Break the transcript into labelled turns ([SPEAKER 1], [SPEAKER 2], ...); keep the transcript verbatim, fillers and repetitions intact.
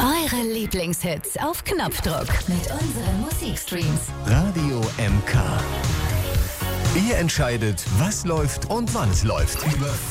[SPEAKER 1] Eure Lieblingshits auf Knopfdruck mit unseren Musikstreams.
[SPEAKER 2] Radio M K. Ihr entscheidet, was läuft und wann es läuft. Über